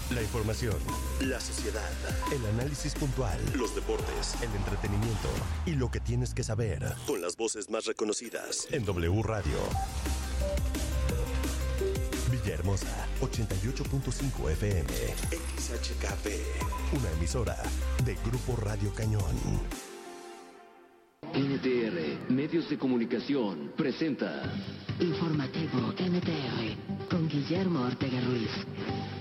La información, la sociedad, el análisis puntual, los deportes, el entretenimiento y lo que tienes que saber con las voces más reconocidas en W Radio. Villahermosa, 88.5 FM, XHKP, una emisora de Grupo Radio Cañón. NTR, Medios de Comunicación, presenta Informativo NTR, con Guillermo Ortega Ruiz.